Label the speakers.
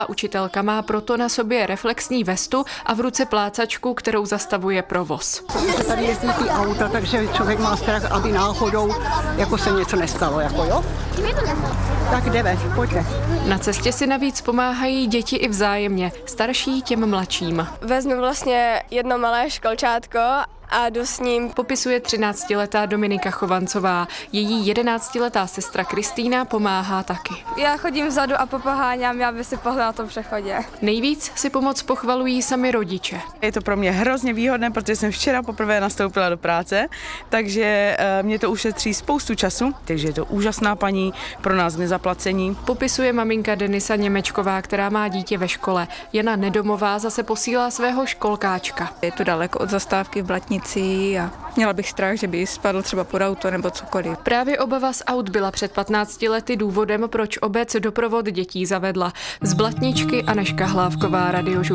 Speaker 1: Učitelka má proto na sobě reflexní vestu a v ruce plácačku, kterou zastavuje provoz.
Speaker 2: Tady jezdí ty auta, takže člověk má strach, aby náhodou jako se něco nestalo, jako jo? Tak jdeme, pojďte.
Speaker 1: Na cestě si navíc pomáhají děti i vzájemně, starší těm mladším.
Speaker 3: Vezmu vlastně jedno malé školčátko a jdu s ním.
Speaker 1: Popisuje 13letá Dominika Chovancová. Její 11letá sestra Kristýna pomáhá taky.
Speaker 3: Já chodím vzadu a popoháňám, aby si pohnula na tom přechodě.
Speaker 1: Nejvíc si pomoc pochvalují sami rodiče.
Speaker 4: Je to pro mě hrozně výhodné, protože jsem včera poprvé nastoupila do práce, takže mě to ušetří spoustu času, takže je to úžasná paní, pro nás nezaplacení.
Speaker 1: Popisuje maminka Denisa Němečková, která má dítě ve škole. Jana Nedomová zase posílá svého školkáčka.
Speaker 5: Je to daleko od zastávky v Blatnici a měla bych strach, že by spadl třeba pod auto nebo cokoliv.
Speaker 1: Právě obava z aut byla před 15 lety důvodem, proč obec doprovod dětí zavedla. Z Blatničky Anežka Hlávková, Radio